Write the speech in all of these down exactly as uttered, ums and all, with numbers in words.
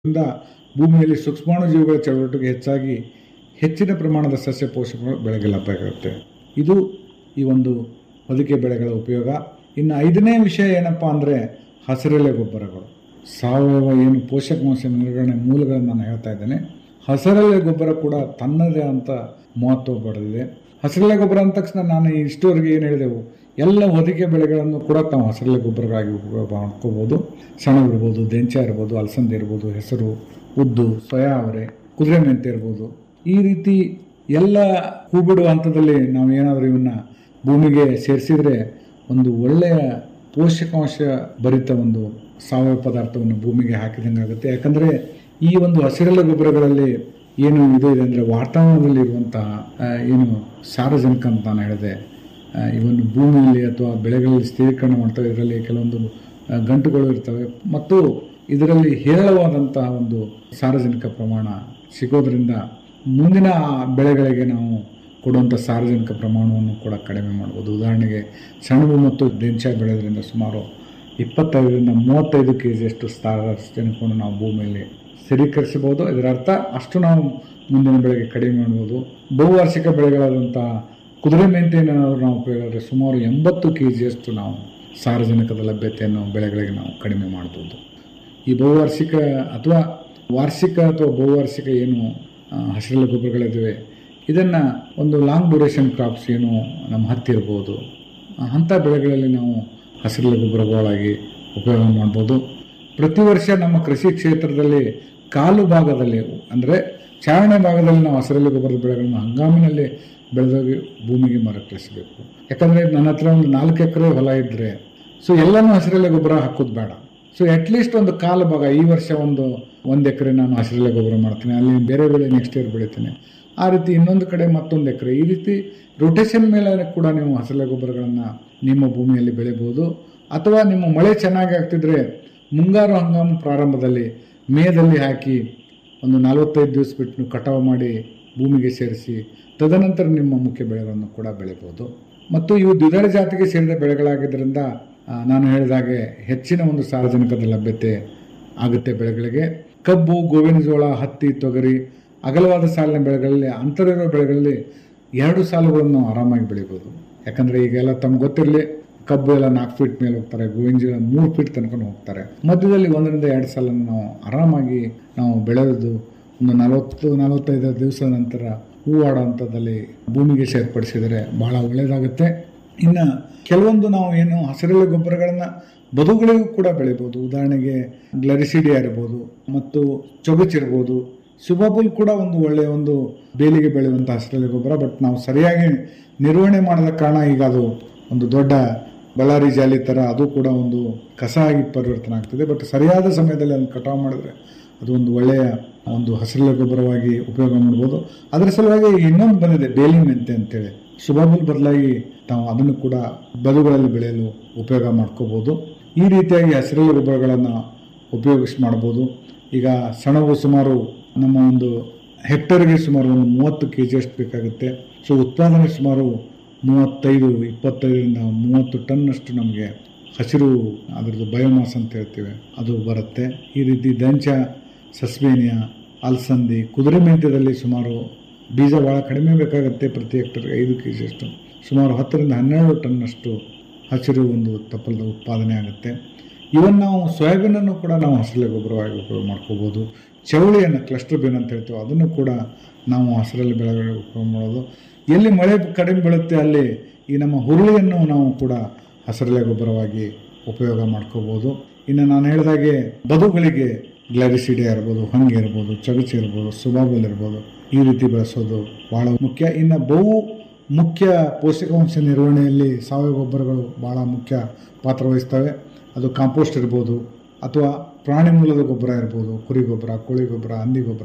ಇಂದ ಭೂಮಿಯಲ್ಲಿ ಸೂಕ್ಷ್ಮಾಣುಜೀವಿಗಳ ಚಟುವಟಿಕೆ ಹೆಚ್ಚಾಗಿ ಹೆಚ್ಚಿನ ಪ್ರಮಾಣದ ಸಸ್ಯ ಪೋಷಕಗಳು ಬೆಳೆಗೆ ಲಭ್ಯವಾಗುತ್ತೆ. ಇದು ಈ ಒಂದು ಹೊದಿಕೆ ಬೆಳೆಗಳ ಉಪಯೋಗ. ಇನ್ನು ಐದನೇ ವಿಷಯ ಏನಪ್ಪ ಅಂದರೆ ಹಸಿರೆಲೆ ಗೊಬ್ಬರಗಳು. ಸಾವಯವ ಏನು ಪೋಷಕಾಂಶ ನಿರ್ವಹಣೆ ಮೂಲಗಳನ್ನು ನಾನು ಹೇಳ್ತಾ ಇದ್ದೇನೆ. ಹಸಿರೆಲೆ ಗೊಬ್ಬರ ಕೂಡ ತನ್ನದೇ ಅಂತ ಮಹತ್ವ ಪಡೆದಿದೆ. ಹಸಿರೆಲೆ ಗೊಬ್ಬರ ಅಂದ ತಕ್ಷಣ ನಾನು ಇಷ್ಟವರೆಗೆ ಏನು ಹೇಳಿದೆವು, ಎಲ್ಲ ಹೊದಿಕೆ ಬೆಳೆಗಳನ್ನು ಕೂಡ ತಾವು ಹಸಿರೆಲೆ ಗೊಬ್ಬರವಾಗಿ ಉಪಯೋಗ ಮಾಡ್ಕೋಬೋದು. ಸೆಣಬಿರ್ಬೋದು, ದೆಂಚ ಇರ್ಬೋದು, ಅಲಸಂದೆ ಇರ್ಬೋದು, ಹೆಸರು, ಉದ್ದು, ಸೋಯಾ ಅವರೆ, ಕುದುರೆ ಮೆಂತೆ ಇರ್ಬೋದು. ಈ ರೀತಿ ಎಲ್ಲ ಹೂ ಬಿಡುವ ಹಂತದಲ್ಲಿ ನಾವು ಏನಾದರೂ ಇವನ್ನ ಭೂಮಿಗೆ ಸೇರಿಸಿದರೆ ಒಂದು ಒಳ್ಳೆಯ ಪೋಷಕಾಂಶ ಭರಿತ ಒಂದು ಸಾವಯವ ಪದಾರ್ಥವನ್ನು ಭೂಮಿಗೆ ಹಾಕಿದಂಗೆ ಆಗುತ್ತೆ. ಯಾಕಂದರೆ ಈ ಒಂದು ಹಸಿರೆಲೆ ಗೊಬ್ಬರಗಳಲ್ಲಿ ಏನು ಇದು ಇದೆ ಅಂದರೆ ವಾತಾವರಣದಲ್ಲಿರುವಂತಹ ಏನು ಸಾರಜನಕ ಅಂತ ನಾನು ಹೇಳಿದೆ, ಇವನ್ನು ಭೂಮಿಯಲ್ಲಿ ಅಥವಾ ಬೆಳೆಗಳಲ್ಲಿ ಸ್ಥಿರೀಕರಣ ಮಾಡ್ತವೆ. ಇದರಲ್ಲಿ ಕೆಲವೊಂದು ಗಂಟುಗಳು ಇರ್ತವೆ ಮತ್ತು ಇದರಲ್ಲಿ ಹೇರಳವಾದಂತಹ ಒಂದು ಸಾರಜನಕ ಪ್ರಮಾಣ ಸಿಗೋದ್ರಿಂದ ಮುಂದಿನ ಬೆಳೆಗಳಿಗೆ ನಾವು ಕೊಡುವಂಥ ಸಾರಜನಕ ಪ್ರಮಾಣವನ್ನು ಕೂಡ ಕಡಿಮೆ ಮಾಡ್ಬೋದು. ಉದಾಹರಣೆಗೆ ಸೆಣಬು ಮತ್ತು ದೆಂಚ ಬೆಳೆಯೋದ್ರಿಂದ ಸುಮಾರು ಇಪ್ಪತ್ತೈದರಿಂದ ಮೂವತ್ತೈದು ಕೆ ಜಿಯಷ್ಟು ಸಾರಜನಕವನ್ನು ನಾವು ಭೂಮಿಯಲ್ಲಿ ಸ್ಥಿರೀಕರಿಸಬಹುದು. ಇದರ ಅರ್ಥ ಅಷ್ಟು ನಾವು ಮುಂದಿನ ಬೆಳೆಗೆ ಕಡಿಮೆ ಮಾಡ್ಬೋದು. ಬಹುವಾರ್ಷಿಕ ಬೆಳೆಗಳಾದಂತಹ ಕುದುರೆ ಮೆಂತೆಯನ್ನು ನಾವು ಉಪಯೋಗಿಸಿದ್ರೆ ಸುಮಾರು ಎಂಬತ್ತು ಕೆ ಜಿಯಷ್ಟು ನಾವು ಸಾರಜನಕದ ಲಭ್ಯತೆಯನ್ನು ಬೆಳೆಗಳಿಗೆ ನಾವು ಕಡಿಮೆ ಮಾಡ್ಬೋದು. ಈ ಬಹುವಾರ್ಷಿಕ ಅಥವಾ ವಾರ್ಷಿಕ ಅಥವಾ ಬಹುವಾರ್ಷಿಕ ಏನು ಹಸಿರೆಲೆ ಗೊಬ್ಬರಗಳಿದ್ದಾವೆ, ಇದನ್ನು ಒಂದು ಲಾಂಗ್ ಡ್ಯೂರೇಷನ್ ಕ್ರಾಪ್ಸ್ ಏನು ನಮ್ಮ ಹತ್ತಿ ಇರ್ಬೋದು, ಅಂಥ ಬೆಳೆಗಳಲ್ಲಿ ನಾವು ಹಸಿರೆಲೆ ಗೊಬ್ಬರಗಳಾಗಿ ಉಪಯೋಗ ಮಾಡ್ಬೋದು. ಪ್ರತಿ ವರ್ಷ ನಮ್ಮ ಕೃಷಿ ಕ್ಷೇತ್ರದಲ್ಲಿ ಕಾಲು ಭಾಗದಲ್ಲಿ ಅಂದರೆ ಚಾರಣೆ ಭಾಗದಲ್ಲಿ ನಾವು ಹಸಿರೆಲೆ ಗೊಬ್ಬರದ ಬೆಳೆಗಳನ್ನು ಹಂಗಾಮಿನಲ್ಲಿ ಬೆಳೆದೋಗಿ ಭೂಮಿಗೆ ಮರುಕಳಿಸಬೇಕು. ಯಾಕಂದರೆ ನನ್ನ ಹತ್ರ ಒಂದು ನಾಲ್ಕು ಎಕರೆ ಹೊಲ ಇದ್ದರೆ ಸೊ ಎಲ್ಲನೂ ಹಸಿರೆಲೆ ಗೊಬ್ಬರ ಹಾಕೋದು ಬೇಡ. ಸೊ ಅಟ್ಲೀಸ್ಟ್ ಒಂದು ಕಾಲು ಭಾಗ, ಈ ವರ್ಷ ಒಂದು ಒಂದು ಎಕರೆ ನಾನು ಹಸಿರೆಲೆ ಗೊಬ್ಬರ ಮಾಡ್ತೀನಿ, ಅಲ್ಲಿ ಬೇರೆ ಬೆಳೆ ನೆಕ್ಸ್ಟ್ ಇಯರ್ ಬೆಳಿತೀನಿ, ಆ ರೀತಿ ಇನ್ನೊಂದು ಕಡೆ ಮತ್ತೊಂದು ಎಕರೆ, ಈ ರೀತಿ ರೊಟೇಷನ್ ಮೇಲೆ ಕೂಡ ನೀವು ಹಸಿರೆಲೆ ಗೊಬ್ಬರಗಳನ್ನು ನಿಮ್ಮ ಭೂಮಿಯಲ್ಲಿ ಬೆಳಿಬೋದು. ಅಥವಾ ನಿಮ್ಮ ಮಳೆ ಚೆನ್ನಾಗಿ ಆಗ್ತಿದ್ರೆ ಮುಂಗಾರು ಹಂಗಾಮು ಪ್ರಾರಂಭದಲ್ಲಿ ಮೇದಲ್ಲಿ ಹಾಕಿ ಒಂದು ನಲವತ್ತೈದು ದಿವಸ ಬಿಟ್ಟು ನೀವು ಕಟಾವು ಮಾಡಿ ಭೂಮಿಗೆ ಸೇರಿಸಿ ತದನಂತರ ನಿಮ್ಮ ಮುಖ್ಯ ಬೆಳೆಗಳನ್ನು ಕೂಡ ಬೆಳಿಬೋದು. ಮತ್ತು ಇವು ದ್ವಿದಳ ಜಾತಿಗೆ ಸೇರಿದ ಬೆಳೆಗಳಾಗಿದ್ದರಿಂದ ನಾನು ಹೇಳಿದ ಹಾಗೆ ಹೆಚ್ಚಿನ ಒಂದು ಸಾರಜನಕದ ಲಭ್ಯತೆ ಆಗುತ್ತೆ ಬೆಳೆಗಳಿಗೆ. ಕಬ್ಬು, ಗೋವಿನ ಜೋಳ, ಹತ್ತಿ, ತೊಗರಿ, ಅಗಲವಾದ ಸಾಲಿನ ಬೆಳೆಗಳಲ್ಲಿ ಅಂತರ ಇರೋ ಬೆಳೆಗಳಲ್ಲಿ ಎರಡು ಸಾಲುಗಳನ್ನು ಆರಾಮಾಗಿ ಬೆಳಿಬೋದು. ಯಾಕಂದರೆ ಈಗೆಲ್ಲ ತಮ್ಗೆ ಗೊತ್ತಿರಲಿ, ಕಬ್ಬು ಎಲ್ಲ ನಾಲ್ಕು ಫೀಟ್ ಮೇಲೆ ಹೋಗ್ತಾರೆ, ಗೋವಿನ ಜೋಳ ಮೂರು ಫೀಟ್ ತನಕ ಹೋಗ್ತಾರೆ. ಮಧ್ಯದಲ್ಲಿ ಒಂದರಿಂದ ಎರಡು ಸಾಲನ್ನು ನಾವು ಆರಾಮಾಗಿ ನಾವು ಬೆಳೆಯೋದು ಒಂದು ನಲವತ್ತು ನಲವತ್ತೈದು ದಿವಸದ ನಂತರ ಹೂವಾಡೋ ಹಂತದಲ್ಲಿ ಭೂಮಿಗೆ ಸೇರ್ಪಡಿಸಿದರೆ ಭಾಳ ಒಳ್ಳೆಯದಾಗುತ್ತೆ. ಇನ್ನು ಕೆಲವೊಂದು ನಾವು ಏನು ಹಸಿರೆಲೆ ಗೊಬ್ಬರಗಳನ್ನು ಬದುಗಳಿಗೂ ಕೂಡ ಬೆಳಿಬೋದು. ಉದಾಹರಣೆಗೆ ಗ್ಲರಿಸಿಡಿಯಾ ಇರ್ಬೋದು ಮತ್ತು ಚೊಗಚಿರ್ಬೋದು. ಸುಬಾಬುಲ್ ಕೂಡ ಒಂದು ಒಳ್ಳೆಯ ಒಂದು ಬೇಲಿಗೆ ಬೆಳೆಯುವಂಥ ಹಸಿರೆಲೆ ಗೊಬ್ಬರ. ಬಟ್ ನಾವು ಸರಿಯಾಗಿ ನಿರ್ವಹಣೆ ಮಾಡದ ಕಾರಣ ಈಗ ಅದು ಒಂದು ದೊಡ್ಡ ಬಳ್ಳಾರಿ ಜಾಲಿ ಥರ ಅದು ಕೂಡ ಒಂದು ಕಸ ಆಗಿ ಪರಿವರ್ತನೆ ಆಗ್ತದೆ. ಬಟ್ ಸರಿಯಾದ ಸಮಯದಲ್ಲಿ ಅದನ್ನು ಕಟಾವು ಮಾಡಿದ್ರೆ ಅದು ಒಂದು ಒಳ್ಳೆಯ ಒಂದು ಹಸಿರೆಲೆ ಗೊಬ್ಬರವಾಗಿ ಉಪಯೋಗ ಮಾಡ್ಬೋದು. ಅದರ ಸಲುವಾಗಿ ಇನ್ನೊಂದು ಬಂದಿದೆ ಬೇಲಿ ಮೆಂತೆ ಅಂತೇಳಿ. ಸುಬಾಬುಲ್ ಬದಲಾಗಿ ನಾವು ಅದನ್ನು ಕೂಡ ಬದುಗಳಲ್ಲಿ ಬೆಳೆಯಲು ಉಪಯೋಗ ಮಾಡ್ಕೋಬೋದು. ಈ ರೀತಿಯಾಗಿ ಹಸಿರೆಲೆ ಗೊಬ್ಬರಗಳನ್ನು ಉಪಯೋಗಿಸಿ ಮಾಡ್ಬೋದು. ಈಗ ಸೆಣಬು ಸುಮಾರು ನಮ್ಮ ಒಂದು ಹೆಕ್ಟರ್ಗೆ ಸುಮಾರು ಒಂದು ಮೂವತ್ತು ಕೆ ಜಿಯಷ್ಟು ಬೇಕಾಗುತ್ತೆ. ಸೊ ಉತ್ಪಾದನೆ ಸುಮಾರು ಮೂವತ್ತೈದು ಇಪ್ಪತ್ತೈದರಿಂದ ಮೂವತ್ತು ಟನ್ನಷ್ಟು ನಮಗೆ ಹಸಿರು ಅದರದ್ದು ಬಯೋಮಾಸ್ ಅಂತ ಹೇಳ್ತೀವಿ ಅದು ಬರುತ್ತೆ. ಈ ರೀತಿ ದಂಚ, ಸಸ್ಬೇನಿಯಾ, ಅಲಸಂದಿ, ಕುದುರೆ ಮೆಂತ್ಯದಲ್ಲಿ ಸುಮಾರು ಬೀಜ ಭಾಳ ಕಡಿಮೆ ಬೇಕಾಗುತ್ತೆ. ಪ್ರತಿ ಹೆಕ್ಟರ್ಗೆ ಐದು ಕೆ ಜಿಯಷ್ಟು ಸುಮಾರು ಹತ್ತರಿಂದ ಹನ್ನೆರಡು ಟನ್ನಷ್ಟು ಹಸಿರು ಒಂದು ತಪ್ಪಲದ ಉತ್ಪಾದನೆ ಆಗುತ್ತೆ. ಇವನ್ ನಾವು ಸೋಯಾಬೀನನ್ನು ಕೂಡ ನಾವು ಹಸಿರೆಲೆ ಗೊಬ್ಬರವಾಗಿ ಉಪಯೋಗ ಮಾಡ್ಕೋಬೋದು. ಚವಳಿಯನ್ನು ಕ್ಲಸ್ಟರ್ ಬೀನ್ ಅಂತ ಹೇಳ್ತೀವಿ, ಅದನ್ನು ಕೂಡ ನಾವು ಹಸಿರೆಲೆ ಬೆಳೆಗಳಿಗೆ ಉಪಯೋಗ ಮಾಡೋದು. ಎಲ್ಲಿ ಮಳೆ ಕಡಿಮೆ ಬೀಳುತ್ತೆ ಅಲ್ಲಿ ಈ ನಮ್ಮ ಹುರುಳಿಯನ್ನು ನಾವು ಕೂಡ ಹಸಿರೆಲೆ ಗೊಬ್ಬರವಾಗಿ ಉಪಯೋಗ ಮಾಡ್ಕೋಬೋದು. ಇನ್ನು ನಾನು ಹೇಳಿದಾಗೆ ಬದುಗಳಿಗೆ ಗ್ಲಾರಿಸಿಡಿಯಾ ಇರ್ಬೋದು, ಹಂಗೆ ಇರ್ಬೋದು, ಚಗಚಿ ಇರ್ಬೋದು, ಸುಬಾಬುಲ್ ಇರ್ಬೋದು, ಈ ರೀತಿ ಬೆಳೆಸೋದು ಭಾಳ ಮುಖ್ಯ. ಇನ್ನು ಬಹು ಮುಖ್ಯ ಪೋಷಕಾಂಶ ನಿರ್ವಹಣೆಯಲ್ಲಿ ಸಾವಯವ ಗೊಬ್ಬರಗಳು ಭಾಳ ಮುಖ್ಯ ಪಾತ್ರ ವಹಿಸ್ತವೆ. ಅದು ಕಾಂಪೋಸ್ಟ್ ಇರ್ಬೋದು ಅಥವಾ ಪ್ರಾಣಿ ಮೂಲದ ಗೊಬ್ಬರ ಇರ್ಬೋದು, ಕುರಿ ಗೊಬ್ಬರ, ಕೋಳಿ ಗೊಬ್ಬರ, ಹಂದಿ ಗೊಬ್ಬರ.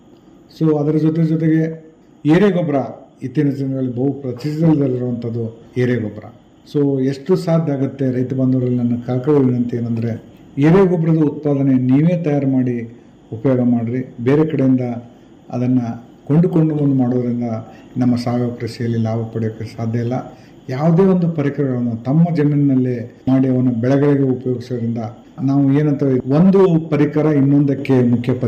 ಸೊ ಅದರ ಜೊತೆ ಜೊತೆಗೆ ಏರೆ ಗೊಬ್ಬರ ಇತ್ತೀನ ದಿನಗಳಲ್ಲಿ ಬಹು ಪ್ರಚಲಿತದಲ್ಲಿರುವಂಥದ್ದು ಏರೆ ಗೊಬ್ಬರ. ಸೊ ಎಷ್ಟು ಸಾಧ್ಯ ಆಗುತ್ತೆ ರೈತ ಬಾಂಧವರಲ್ಲಿ ನನ್ನ ಕಳಕಳಿ ವಿನಂತಿ ಏನಂದರೆ ಏರೆ ಗೊಬ್ಬರದ ಉತ್ಪಾದನೆ ನೀವೇ ತಯಾರು ಮಾಡಿ ಉಪಯೋಗ ಮಾಡಿರಿ. ಬೇರೆ ಕಡೆಯಿಂದ ಅದನ್ನು ಕೊಂಡುಕೊಂಡು ಬಂದು ಮಾಡೋದ್ರಿಂದ ನಮ್ಮ ಸಾವಯವ ಕೃಷಿಯಲ್ಲಿ ಲಾಭ ಪಡೆಯೋಕ್ಕೆ ಸಾಧ್ಯ ಇಲ್ಲ. ಯಾವುದೇ ಒಂದು ಪರಿಕರಗಳನ್ನು ತಮ್ಮ ಜಮೀನಿನಲ್ಲೇ ಮಾಡಿ ಅವನ ಬೆಳೆಗಳಿಗೆ ಉಪಯೋಗಿಸೋದ್ರಿಂದ ನಾವು ಏನಂತ ಒಂದು ಪರಿಕರ ಇನ್ನೊಂದಕ್ಕೆ ಮುಖ್ಯ